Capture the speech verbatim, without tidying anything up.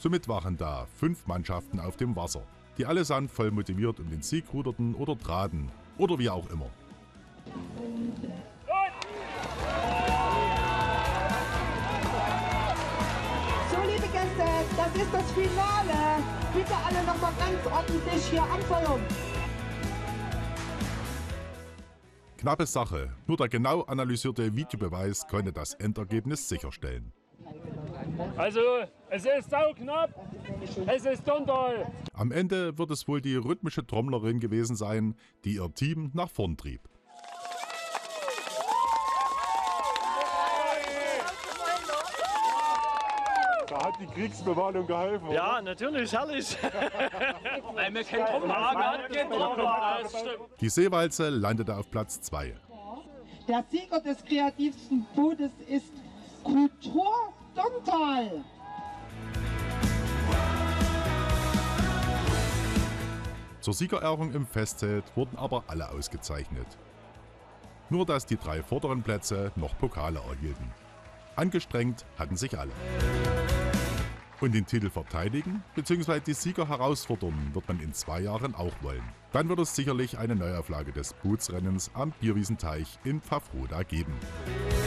Somit waren da fünf Mannschaften auf dem Wasser, die allesamt voll motiviert um den Sieg ruderten oder traten oder wie auch immer. So, liebe Gäste, das ist das Finale. Bitte alle noch mal ganz ordentlich hier anfeuern. Knappe Sache, nur der genau analysierte Videobeweis konnte das Endergebnis sicherstellen. Also, es ist sauknapp, es ist toll. Am Ende wird es wohl die rhythmische Trommlerin gewesen sein, die ihr Team nach vorn trieb. Da hat die Kriegsbemalung geholfen. Oder? Ja, natürlich, herrlich. Weil mir kein Trommler hat, kein Trommler. Die Seewalze landete auf Platz zwei. Der Sieger des kreativsten Bootes ist Kultur Donntal. Zur Siegerehrung im Festzelt wurden aber alle ausgezeichnet. Nur dass die drei vorderen Plätze noch Pokale erhielten. Angestrengt hatten sich alle. Und den Titel verteidigen bzw. die Sieger herausfordern wird man in zwei Jahren auch wollen. Dann wird es sicherlich eine Neuauflage des Bootsrennens am Bierwiesenteich in Pfaffroda geben.